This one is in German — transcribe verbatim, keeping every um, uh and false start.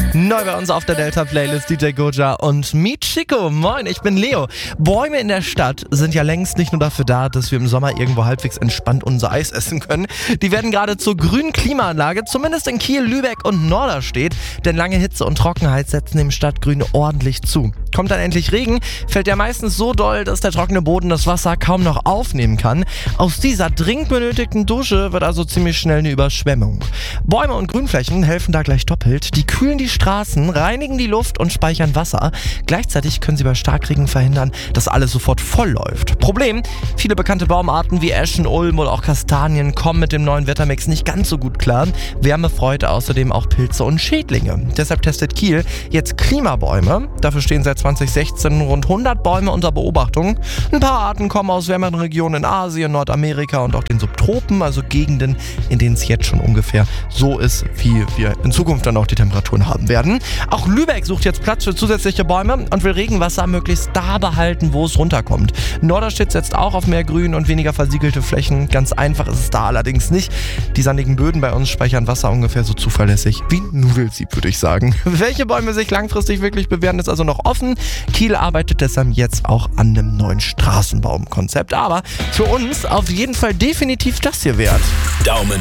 Neu bei uns auf der Delta-Playlist D J Goja und Meet Chico. Moin, ich bin Leo. Bäume in der Stadt sind ja längst nicht nur dafür da, dass wir im Sommer irgendwo halbwegs entspannt unser Eis essen können. Die werden gerade zur grünen Klimaanlage, zumindest in Kiel, Lübeck und Norderstedt. Denn lange Hitze und Trockenheit setzen dem Stadtgrün ordentlich zu. Kommt dann endlich Regen, fällt der meistens so doll, dass der trockene Boden das Wasser kaum noch aufnehmen kann. Aus dieser dringend benötigten Dusche wird also ziemlich schnell eine Überschwemmung. Bäume und Grünflächen helfen da gleich doppelt. Die kühlen die Straßen, reinigen die Luft und speichern Wasser. Gleichzeitig können sie bei Starkregen verhindern, dass alles sofort voll läuft. Problem: viele bekannte Baumarten wie Eschen, Ulm oder auch Kastanien kommen mit dem neuen Wettermix nicht ganz so gut klar. Wärme freut außerdem auch Pilze und Schädlinge. Deshalb testet Kiel jetzt Klimabäume. Dafür stehen seit zwanzig sechzehn rund hundert Bäume unter Beobachtung. Ein paar Arten kommen aus wärmeren Regionen in Asien, Nordamerika und auch den Subtropen, also Gegenden, in denen es jetzt schon ungefähr so ist, wie wir in Zukunft dann auch die Temperaturen haben werden. Auch Lübeck sucht jetzt Platz für zusätzliche Bäume und will Regenwasser möglichst da behalten, wo es runterkommt. Norderstedt setzt auch auf mehr Grün und weniger versiegelte Flächen. Ganz einfach ist es da allerdings nicht. Die sandigen Böden bei uns speichern Wasser ungefähr so zuverlässig wie ein Nudelsieb, würde ich sagen. Welche Bäume sich langfristig wirklich bewähren, ist also noch offen. Kiel arbeitet deshalb jetzt auch an einem neuen Straßenbaumkonzept. Aber für uns auf jeden Fall definitiv das hier wert. Daumen